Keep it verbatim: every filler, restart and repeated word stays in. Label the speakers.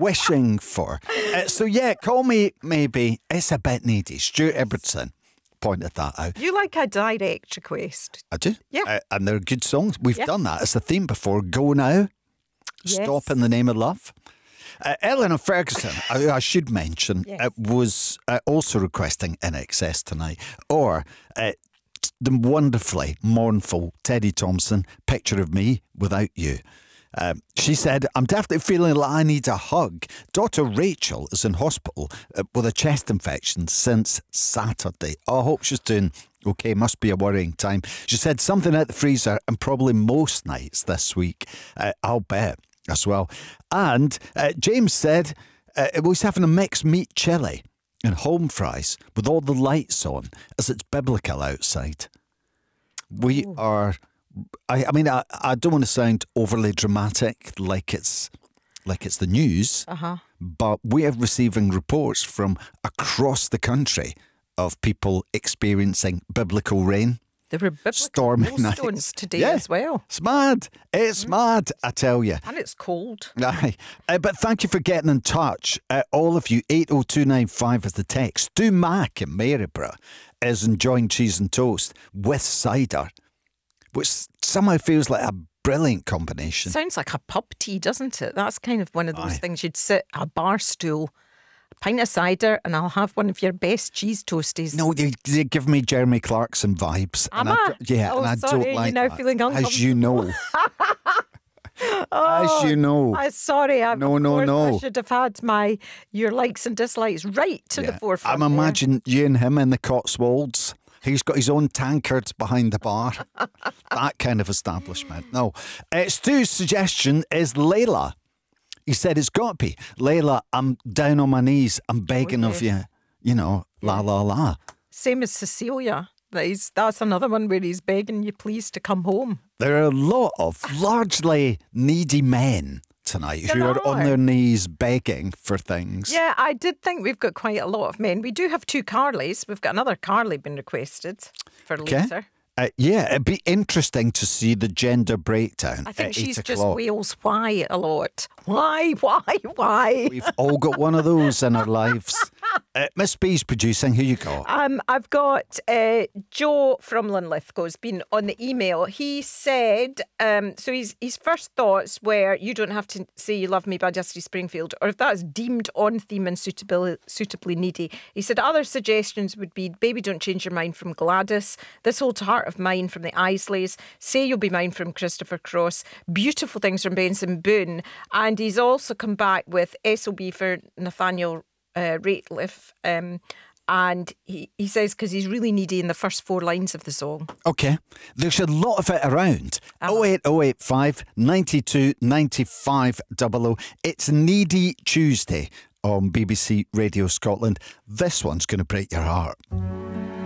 Speaker 1: wishing for. Uh, so, yeah, call me maybe. It's a bit needy. Stuart Ibbotson pointed that out.
Speaker 2: You like a direct request.
Speaker 1: I do.
Speaker 2: Yeah.
Speaker 1: Uh, and they're good songs. We've
Speaker 2: Yeah.
Speaker 1: done that. It's a theme before. Go Now.
Speaker 2: Yes.
Speaker 1: Stop in the Name of Love. Uh, Eleanor Ferguson, I, I should mention,
Speaker 2: Yes.
Speaker 1: uh, was uh, also requesting I N X S tonight. Or uh, the wonderfully mournful Teddy Thompson, Picture of Me Without You. Um, she said, I'm definitely feeling like I need a hug. Daughter Rachel is in hospital uh, with a chest infection since Saturday. Oh, I hope she's doing okay. Must be a worrying time. She said something at the freezer and probably most nights this week. Uh, I'll bet as well. And uh, James said uh, it was having a mixed meat chili and home fries with all the lights on as it's biblical outside. We
Speaker 2: Ooh.
Speaker 1: are... I, I mean, I, I don't want to sound overly dramatic, like it's like it's the news,
Speaker 2: Uh-huh.
Speaker 1: but we are receiving reports from across the country of people experiencing biblical rain.
Speaker 2: There were biblical
Speaker 1: Stormy nights.
Speaker 2: hailstones today
Speaker 1: Yeah.
Speaker 2: as well.
Speaker 1: It's mad. It's mad, I tell you.
Speaker 2: And it's cold.
Speaker 1: Aye. Uh, but thank you for getting in touch. Uh, all of you, eight oh two nine five is the text. Stu Mack in Maryborough is enjoying cheese and toast with cider, which somehow feels like a brilliant combination.
Speaker 2: Sounds like a pub tea, doesn't it? That's kind of one of those
Speaker 1: Aye.
Speaker 2: things you'd sit a bar stool, a pint of cider, and I'll have one of your best cheese toasties.
Speaker 1: No, you, you give me Jeremy Clarkson vibes.
Speaker 2: Am
Speaker 1: and I,
Speaker 2: I?
Speaker 1: don't- yeah,
Speaker 2: Oh,
Speaker 1: and I
Speaker 2: sorry,
Speaker 1: don't
Speaker 2: you're
Speaker 1: like
Speaker 2: now
Speaker 1: that.
Speaker 2: feeling
Speaker 1: As you know. As you know.
Speaker 2: I'm sorry. I'm,
Speaker 1: No,
Speaker 2: of
Speaker 1: no,
Speaker 2: course
Speaker 1: no.
Speaker 2: I should have had my your likes and dislikes right to the
Speaker 1: Yeah.
Speaker 2: forefront.
Speaker 1: I'm
Speaker 2: there.
Speaker 1: imagining you and him in the Cotswolds. He's got his own tankards behind the bar. That kind of establishment. No. Uh, Stu's suggestion is Layla. He said it's got to be. Layla, I'm down on my knees. I'm begging of
Speaker 2: yes.
Speaker 1: you. You know, la, la, la.
Speaker 2: Same as Cecilia. That is, that's another one where he's begging you please to come home.
Speaker 1: There are a lot of largely needy men tonight
Speaker 2: There
Speaker 1: who are on
Speaker 2: are.
Speaker 1: their knees begging for things.
Speaker 2: Yeah, I did think we've got quite a lot of men. We do have two Carlys. We've got another Carly been requested for
Speaker 1: Okay.
Speaker 2: later.
Speaker 1: Uh, yeah, it'd be interesting to see the gender breakdown.
Speaker 2: I think
Speaker 1: at
Speaker 2: she's
Speaker 1: eight
Speaker 2: just
Speaker 1: o'clock.
Speaker 2: wails why a lot. Why, why, why?
Speaker 1: We've all got one of those in our lives. Uh, Miss B's producing. Who you got?
Speaker 2: Um, I've got uh, Joe from Linlithgow's been on the email. He said, um, so his, his first thoughts were, you don't have to say you love me by Dusty Springfield, or if that's deemed on theme and suitably, suitably needy. He said other suggestions would be Baby Don't Change Your Mind from Gladys, This Old Heart of Mine from the Isleys, Say You'll Be Mine from Christopher Cross, Beautiful Things from Benson Boone, and he's also come back with S O B for Nathaniel uh, Rateliff, um, and he, he says because he's really needy in the first four lines of the song.
Speaker 1: Okay. There's a lot of it around.
Speaker 2: Uh-huh.
Speaker 1: oh eight oh eight five, nine two, nine five double oh. It's Needy Tuesday on B B C Radio Scotland. This one's going to break your heart.